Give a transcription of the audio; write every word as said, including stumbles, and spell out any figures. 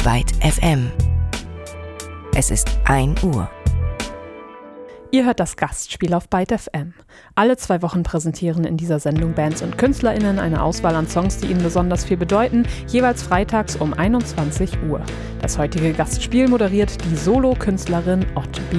Byte F M. Es ist ein Uhr. Ihr hört das Gastspiel auf Byte F M. Alle zwei Wochen präsentieren in dieser Sendung Bands und KünstlerInnen eine Auswahl an Songs, die ihnen besonders viel bedeuten, jeweils freitags um einundzwanzig Uhr. Das heutige Gastspiel moderiert die Solo-Künstlerin Ott B.